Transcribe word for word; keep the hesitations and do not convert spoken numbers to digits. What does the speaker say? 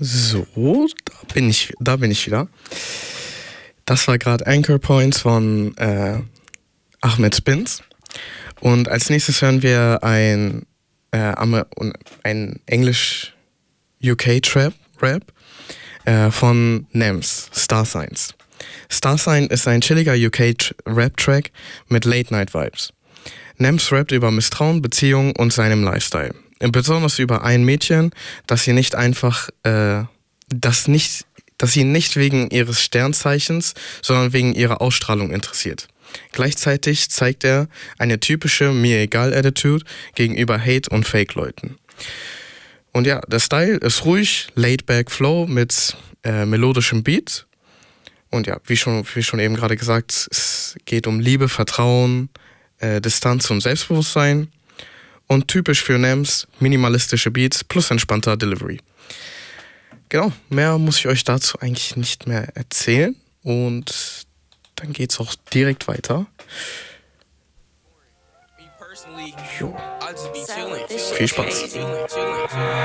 So, da bin ich, da bin ich wieder. Das war gerade Anchor Points von äh, Ahmed Spins. Und als nächstes hören wir ein, äh, ein Englisch-U K-Trap, Rap äh, von Nems, Star Signs. Star Sign ist ein chilliger U K-Rap-Track mit Late-Night-Vibes. Nems rappt über Misstrauen, Beziehungen und seinem Lifestyle. Besonders über ein Mädchen, das sie nicht einfach, äh, das nicht, das sie nicht wegen ihres Sternzeichens, sondern wegen ihrer Ausstrahlung interessiert. Gleichzeitig zeigt er eine typische Mir-egal-Attitude gegenüber Hate- und Fake-Leuten. Und ja, der Style ist ruhig, laid-back Flow mit äh, melodischem Beat. Und ja, wie schon, wie schon eben gerade gesagt, es geht um Liebe, Vertrauen, äh, Distanz und Selbstbewusstsein. Und typisch für Nems, minimalistische Beats plus entspannter Delivery. Genau, mehr muss ich euch dazu eigentlich nicht mehr erzählen. Und dann geht's auch direkt weiter. Jo. Viel Spaß.